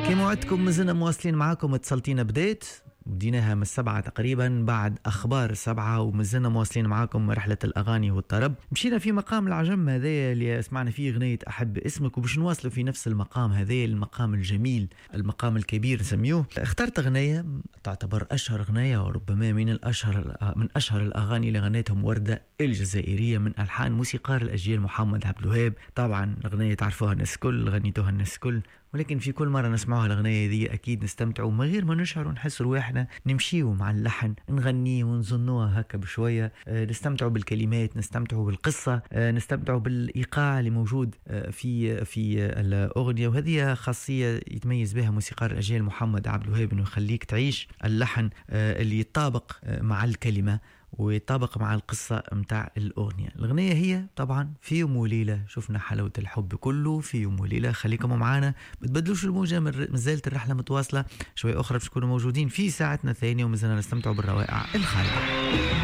كما وعدتكم مازلنا مواصلين معاكم. اتصلتينا بديناها من 7 تقريبا بعد أخبار 7، ومازلنا مواصلين معاكم رحلة الأغاني والطرب. مشينا في مقام العجم هذا اللي سمعنا فيه غنية أحب اسمك، وباش نواصلوا في نفس المقام هذا، المقام الجميل، المقام الكبير نسميوه. اخترت غنية تعتبر أشهر غنية، وربما من أشهر الأغاني اللي غنيتهم وردة الجزائرية من ألحان موسيقار الأجيال محمد عبد الوهاب. طبعا غنية تعرفوها الناس الكل، غنيتوها الناس الكل، ولكن في كل مرة نسمعوها الأغنية دي أكيد نستمتعوا من غير ما نشعر ونحس رواحنا، نمشيوا مع اللحن، نغنيه ونظنوها هكا بشوية، نستمتعوا بالكلمات، نستمتعوا بالقصة، نستمتعوا بالإيقاع اللي موجود في الأغنية. وهذه خاصية يتميز بها موسيقار الأجيال محمد عبد الوهاب، إنه يخليك تعيش اللحن اللي يطابق مع الكلمة ويطابق مع القصة متاع الأغنية. الأغنية هي طبعا في يوم وليلة. شفنا حلاوة الحب كله في يوم وليلة. خليكم معنا، بتبدلوش الموجة، مازالت الرحلة متواصلة. شوي أخرى باش تكونوا موجودين في ساعتنا الثانية، ومازلنا نستمتعوا بالروائع الخالدة.